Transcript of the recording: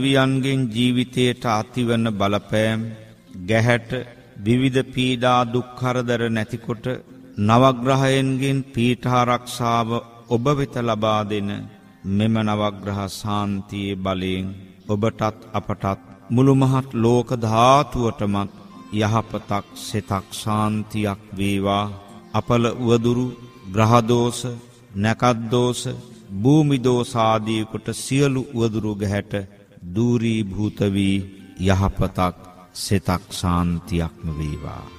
වියන්ගෙන් ජීවිතයට ඇතිවන බලපෑම් ගැහැට විවිධ පීඩා දුක් කරදර නැතිකොට නවග්‍රහයන්ගෙන් පීඨාරක්ෂාව ඔබ වෙත ලබා දෙන මෙම නවග්‍රහ ශාන්තියේ බලයෙන් ඔබටත් අපටත් මුළු මහත් ලෝක ධාතුවටමත් යහපතක් සිතක් ශාන්තියක් වේවා. අපල උවදුරු ග්‍රහ දෝෂ නැකත් දෝෂ භූමි දෝෂ ආදී කොට සියලු උවදුරු ගැහැට දූරීභූත වී යහපතක් සිතක් ශාන්තියක්ම වේවා.